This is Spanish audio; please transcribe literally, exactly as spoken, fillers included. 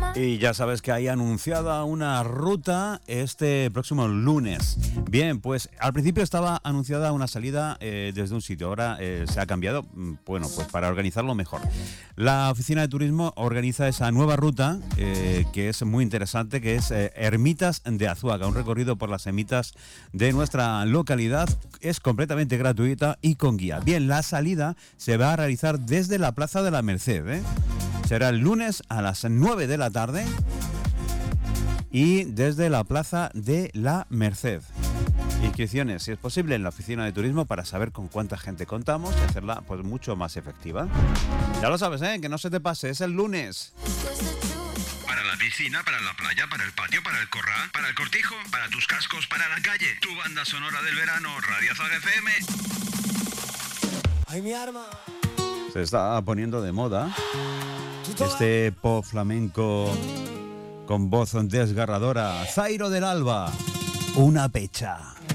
Y ya sabes que hay anunciada una ruta este próximo lunes. Bien, pues al principio estaba anunciada una salida eh, desde un sitio, ahora eh, se ha cambiado, bueno, pues para organizarlo mejor. La Oficina de Turismo organiza esa nueva ruta eh, que es muy interesante, que es eh, Ermitas de Azuaga, un recorrido por las ermitas de nuestra localidad. Es completamente gratuita y con guía. Bien, la salida se va a realizar desde la Plaza de la Merced, ¿eh? Será el lunes a las nueve de la tarde y desde la Plaza de la Merced. Inscripciones, si es posible, en la Oficina de Turismo para saber con cuánta gente contamos y hacerla pues mucho más efectiva. Ya lo sabes, ¿eh? Que no se te pase, es el lunes. Para la piscina, para la playa, para el patio, para el corral, para el cortijo, para tus cascos, para la calle. Tu banda sonora del verano, Radio Azuaga F M. ¡Ay, mi arma! Se está poniendo de moda este pop flamenco con voz desgarradora. Zairo del Alba, una pecha.